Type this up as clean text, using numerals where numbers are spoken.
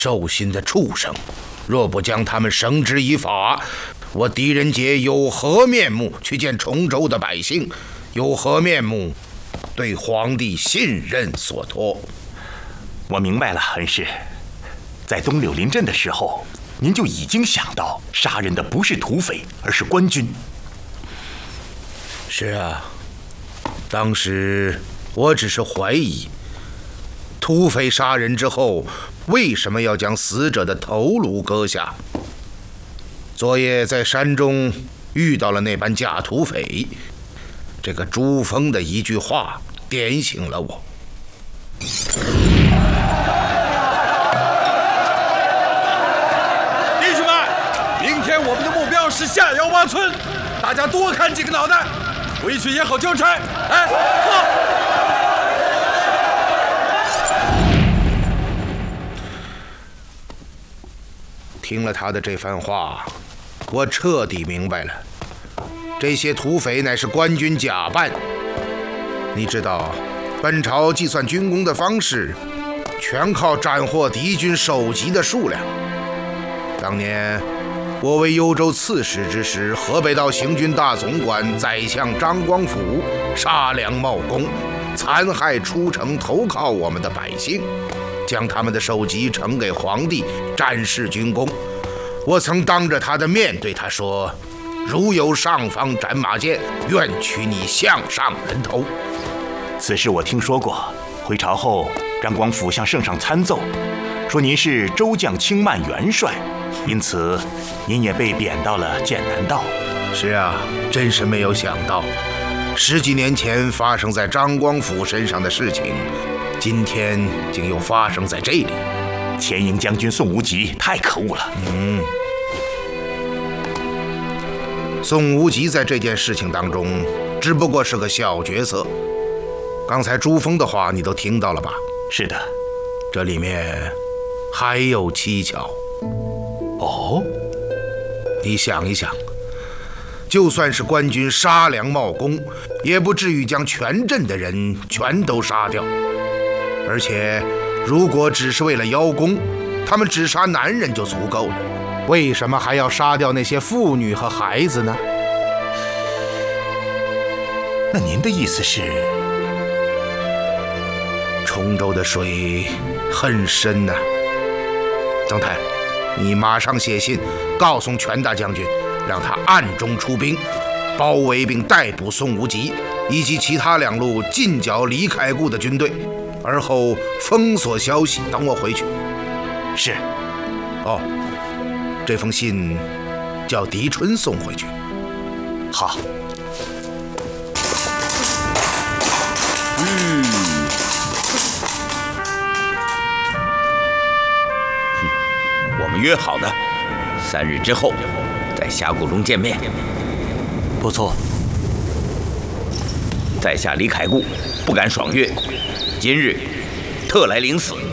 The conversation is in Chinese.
兽心的畜生，若不将他们绳之以法，我狄仁杰有何面目去见崇州的百姓？有何面目对皇帝信任所托？ 我明白了，恩师。在东柳林镇的时候，您就已经想到杀人的不是土匪，而是官军。 是啊，当时我只是怀疑，土匪杀人之后，为什么要将死者的头颅割下？昨夜在山中遇到了那班假土匪，这个朱峰的一句话点醒了我。 弟兄们，明天我们的目标是下窑挖村，大家多看几个脑袋，回去也好交差。哎，走！ 听了他的这番话，我彻底明白了，这些土匪乃是官军假扮。你知道，本朝计算军功的方式，全靠斩获敌军首级的数量。当年我为幽州刺史之时，河北道行军大总管宰相张光辅杀良冒功，残害出城投靠我们的百姓，将他们的首级呈给皇帝，展示军功。我曾当着他的面对他说：“如有上方斩马剑，愿取你项上人头。” 此事我听说过。回朝后，张光辅向圣上参奏，说您是州将轻慢元帅，因此您也被贬到了剑南道。 是啊，真是没有想到，10几年前发生在张光辅身上的事情，今天竟又发生在这里。 前营将军宋无极太可恶了。 宋无极在这件事情当中只不过是个小角色。刚才朱峰的话你都听到了吧？ 是的， 这里面还有蹊跷。 哦， 你想一想，就算是官军杀良冒功，也不至于将全镇的人全都杀掉。而且如果只是为了邀功，他们只杀男人就足够了，为什么还要杀掉那些妇女和孩子呢？ 那您的意思是， 崇州的水很深呐。张太，你马上写信告诉全大将军，让他暗中出兵，包围并逮捕宋无极以及其他2路近剿李凯固的军队，而后封锁消息，等我回去。 是。 哦，这封信叫狄春送回去。 好。 我们约好的3日之后在峡谷中见面。 不错。 在下李凯固不敢爽约，今日特来领死。